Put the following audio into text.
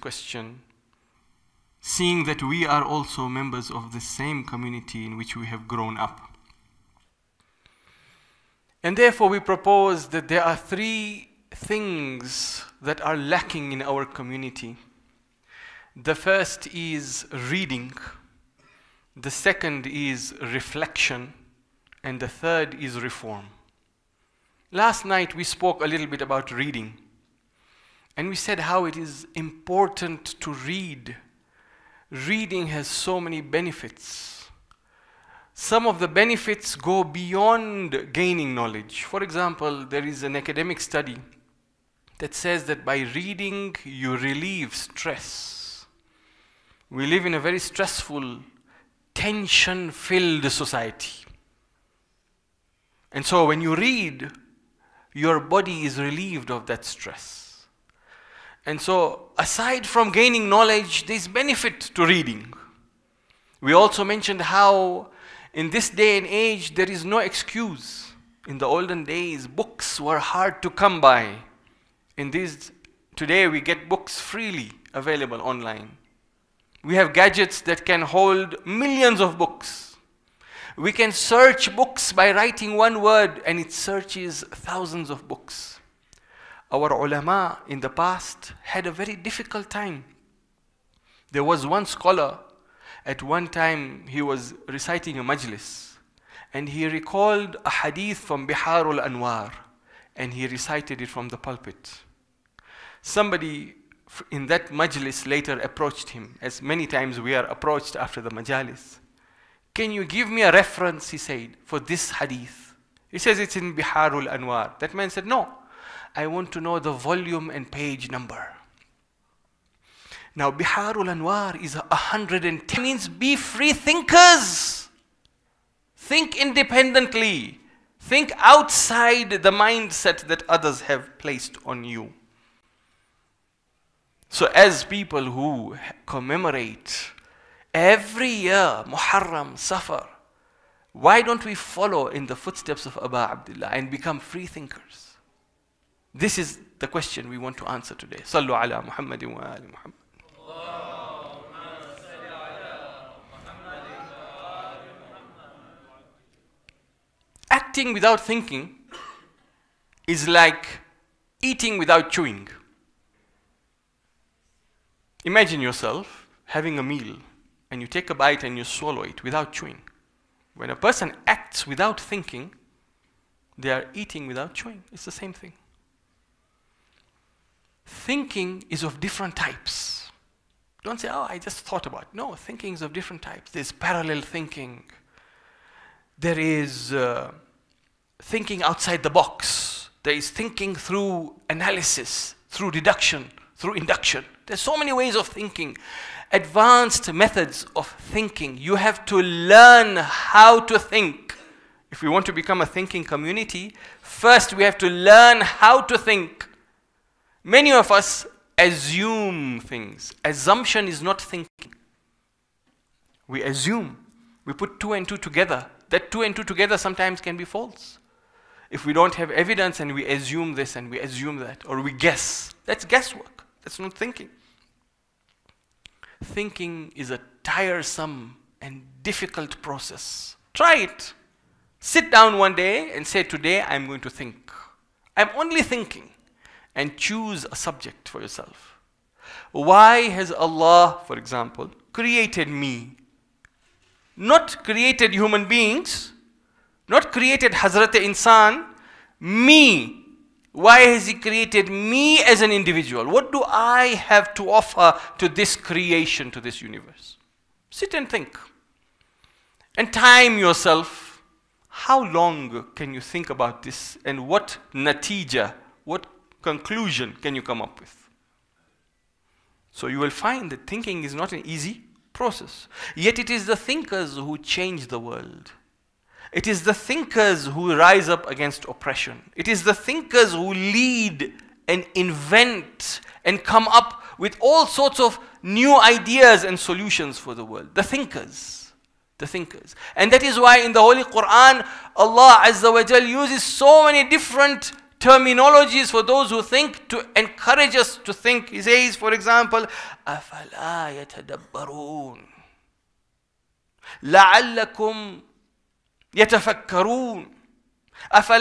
question, seeing that we are also members of the same community in which we have grown up. And therefore we propose that there are three things that are lacking in our community. The first is reading, the second is reflection, and the third is reform. Last night we spoke a little bit about reading, and we said how it is important to read. Reading has so many benefits. Some of the benefits go beyond gaining knowledge. For example, there is an academic study that says that by reading you relieve stress. We live in a very stressful, tension-filled society. And so when you read, your body is relieved of that stress. And so aside from gaining knowledge, there is benefit to reading. We also mentioned how in this day and age, there is no excuse. In the olden days, books were hard to come by. Today, we get books freely available online. We have gadgets that can hold millions of books. We can search books by writing one word, and it searches thousands of books. Our ulama in the past had a very difficult time. There was one scholar. At one time, he was reciting a majlis, and he recalled a hadith from Bihar al-Anwar, and he recited it from the pulpit. Somebody in that majlis later approached him, as many times we are approached after the majalis. Can you give me a reference, he said, for this hadith? He says it's in Bihar al-Anwar. That man said, no, I want to know the volume and page number. Now, Bihar al-Anwar is 110, means be free thinkers. Think independently. Think outside the mindset that others have placed on you. So as people who commemorate every year Muharram, Safar, why don't we follow in the footsteps of Aba Abdullah and become free thinkers? This is the question we want to answer today. Sallu ala Muhammadin wa ali Muhammad. Acting without thinking is like eating without chewing. Imagine yourself having a meal and you take a bite and you swallow it without chewing. When a person acts without thinking, they are eating without chewing. It's the same thing. Thinking is of different types. Don't say, oh, I just thought about it. No, thinking is of different types. There's parallel thinking. There is thinking outside the box. There is thinking through analysis, through deduction, through induction. There's so many ways of thinking. Advanced methods of thinking. You have to learn how to think. If we want to become a thinking community, first we have to learn how to think. Many of us assume things. Assumption is not thinking. We assume. We put two and two together. That two and two together sometimes can be false. If we don't have evidence and we assume this and we assume that, or we guess, that's guesswork. That's not thinking. Thinking is a tiresome and difficult process. Try it. Sit down one day and say, today I'm going to think. I'm only thinking. And choose a subject for yourself. Why has Allah, for example, created me? Not created human beings, not created Hazrat Insan, me. Why has He created me as an individual? What do I have to offer to this creation, to this universe? Sit and think. And time yourself. How long can you think about this? And what natija, what conclusion can you come up with? So you will find that thinking is not an easy process. Yet it is the thinkers who change the world. It is the thinkers who rise up against oppression. It is the thinkers who lead and invent and come up with all sorts of new ideas and solutions for the world. The thinkers. The thinkers. And that is why in the Holy Quran, Allah Azza wa Jal uses so many different terminologies for those who think, to encourage us to think. He says, for example, أَفَلَا يَتَدَبَّرُونَ لَعَلَّكُمْ يَتَفَكَّرُونَ.